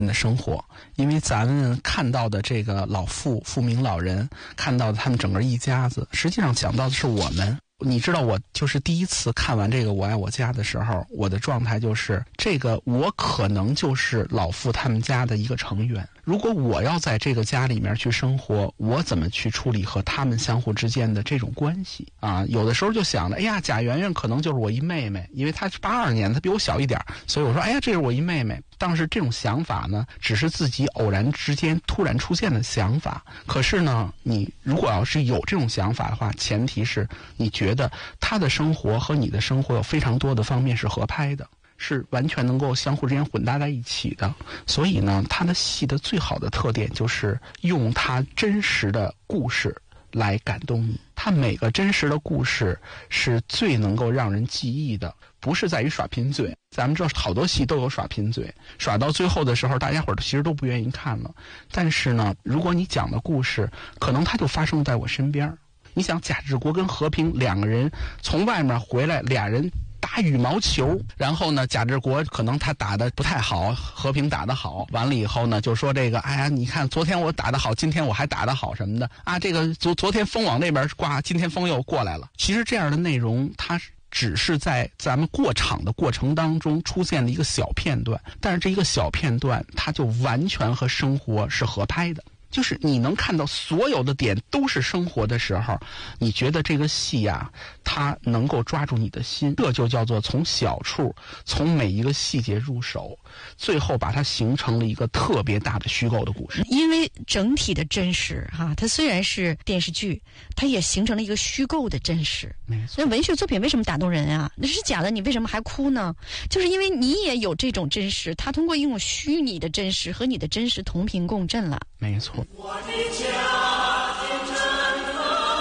的生活，因为咱们看到的这个富明老人，看到的他们整个一家子，实际上讲到的是我们。你知道我就是第一次看完这个《我爱我家》的时候，我的状态就是这个我可能就是老傅他们家的一个成员。如果我要在这个家里面去生活，我怎么去处理和他们相互之间的这种关系啊？有的时候就想着，哎呀，贾圆圆可能就是我一妹妹，因为她是82年，她比我小一点，所以我说，哎呀，这是我一妹妹。但是这种想法呢，只是自己偶然之间突然出现的想法。可是呢，你如果要是有这种想法的话，前提是你觉得他的生活和你的生活有非常多的方面是合拍的，是完全能够相互之间混搭在一起的。所以呢，他的戏的最好的特点就是用他真实的故事来感动你。他每个真实的故事是最能够让人记忆的，不是在于耍贫嘴。咱们知道好多戏都有耍贫嘴，耍到最后的时候大家伙儿其实都不愿意看了。但是呢，如果你讲的故事可能它就发生在我身边。你想贾志国跟和平两个人从外面回来，俩人打羽毛球，然后呢贾志国可能他打得不太好，和平打得好，完了以后呢就说这个，哎呀，你看昨天我打得好，今天我还打得好什么的啊，这个昨天风往那边刮，今天风又过来了。其实这样的内容它只是在咱们过场的过程当中出现的一个小片段，但是这一个小片段它就完全和生活是合拍的。就是你能看到所有的点都是生活的时候，你觉得这个戏啊，它能够抓住你的心，这就叫做从小处，从每一个细节入手，最后把它形成了一个特别大的虚构的故事。 因为整体的真实哈，它虽然是电视剧，它也形成了一个虚构的真实。 没错。 那文学作品为什么打动人啊？那是假的，你为什么还哭呢？就是因为你也有这种真实，它通过一种虚拟的真实和你的真实同频共振了。 没错。 我的家庭真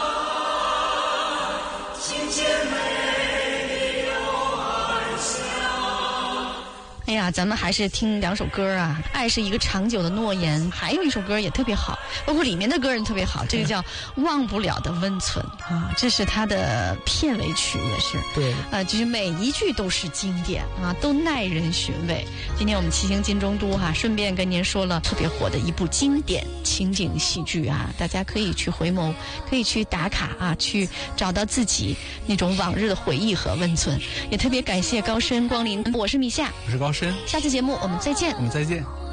好，亲姐妹有安详。 哎呀，咱们还是听两首歌啊，爱是一个长久的诺言，还有一首歌也特别好，包括里面的歌也特别好，这个叫忘不了的温存啊，这是它的片尾曲，也是对， 就是每一句都是经典啊，都耐人寻味。今天我们骑行金钟都哈，顺便跟您说了特别火的一部经典情景戏剧啊，大家可以去回眸，可以去打卡啊，去找到自己那种往日的回忆和温存。也特别感谢高深光临，我是米夏， 我是高深， 下次节目我们再见。 我们再见。